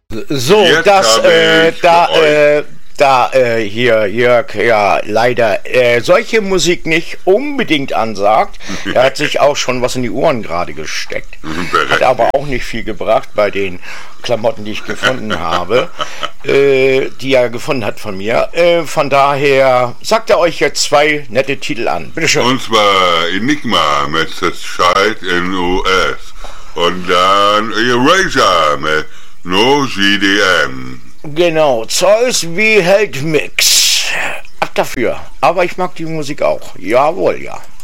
So, Jetzt das, habe ich für euch. hier Jörg ja leider solche Musik nicht unbedingt ansagt. Er hat sich auch schon was in die Ohren gerade gesteckt. Hat aber auch nicht viel gebracht bei den Klamotten, die ich gefunden habe, die er gefunden hat von mir. Von daher sagt er euch jetzt zwei nette Titel an. Bitte schön. Und zwar Enigma mit The Child in US. Und dann Erasure mit No GDM. Genau, Zeus wie Held Mix. Ab dafür. Aber ich mag die Musik auch. Jawohl, ja.